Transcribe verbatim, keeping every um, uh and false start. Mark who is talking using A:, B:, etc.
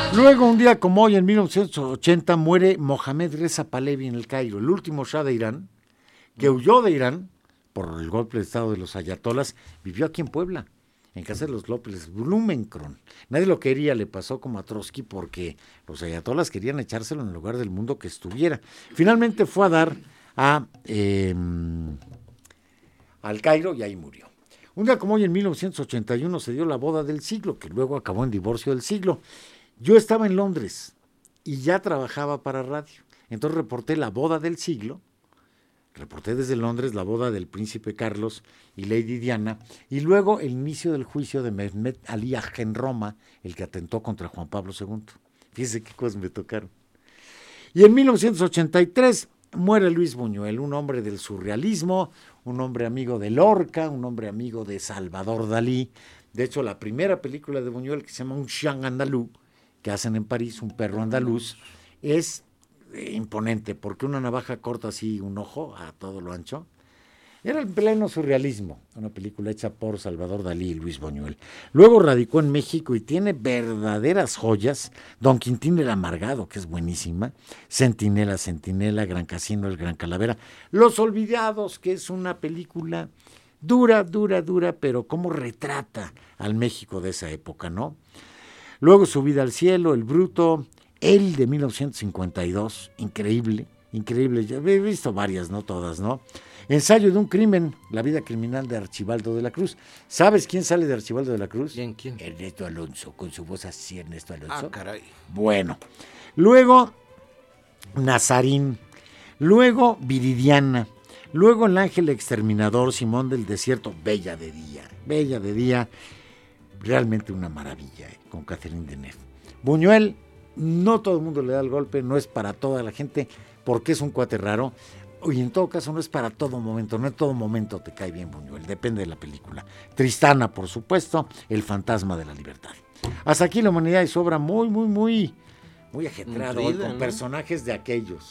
A: Luego, un día como hoy, en mil novecientos ochenta, muere Mohamed Reza Pahlavi en el Cairo, el último shah de Irán, que huyó de Irán por el golpe de estado de los ayatolas, vivió aquí en Puebla, en casa de los López, Blumenkron. Nadie lo quería, le pasó como a Trotsky, porque los ayatolas querían echárselo en el lugar del mundo que estuviera. Finalmente fue a dar a, eh, al Cairo y ahí murió. Un día como hoy, en mil novecientos ochenta y uno, se dio la boda del siglo, que luego acabó en divorcio del siglo. Yo estaba en Londres y ya trabajaba para radio. Entonces reporté la boda del siglo, reporté desde Londres la boda del príncipe Carlos y Lady Diana, y luego el inicio del juicio de Mehmet Ali Agha en Roma, el que atentó contra Juan Pablo segundo. Fíjense qué cosas me tocaron. Y en mil novecientos ochenta y tres muere Luis Buñuel, un hombre del surrealismo, un hombre amigo de Lorca, un hombre amigo de Salvador Dalí. De hecho, la primera película de Buñuel, que se llama Un chien andalou, que hacen en París, un perro andaluz, es eh, imponente, porque una navaja corta así un ojo a todo lo ancho. Era el pleno surrealismo, una película hecha por Salvador Dalí y Luis Buñuel. Luego radicó en México y tiene verdaderas joyas. Don Quintín el Amargado, que es buenísima. Centinela, Centinela, Gran Casino, El Gran Calavera. Los Olvidados, que es una película dura, dura, dura, pero cómo retrata al México de esa época, ¿no? Luego Subida al Cielo, El Bruto, El de mil novecientos cincuenta y dos, increíble, increíble. Ya he visto varias, no todas, ¿no? Ensayo de un crimen, La vida criminal de Archibaldo de la Cruz. ¿Sabes quién sale de Archibaldo de la Cruz?
B: ¿Quién, quién?
A: Ernesto Alonso, con su voz así, Ernesto Alonso.
B: Ah, caray.
A: Bueno, luego Nazarín, luego Viridiana, luego El Ángel Exterminador, Simón del Desierto, Bella de Día, Bella de Día, realmente una maravilla, ¿eh? Con Catherine Deneuve. Buñuel, no todo el mundo le da el golpe, no es para toda la gente, porque es un cuate raro, y en todo caso no es para todo momento, no en todo momento te cae bien Buñuel, depende de la película. Tristana, por supuesto, El Fantasma de la Libertad. Hasta aquí La Humanidad y su obra muy, muy, muy, muy ajetreado, con
B: Nutrida, ¿no?
A: personajes de aquellos.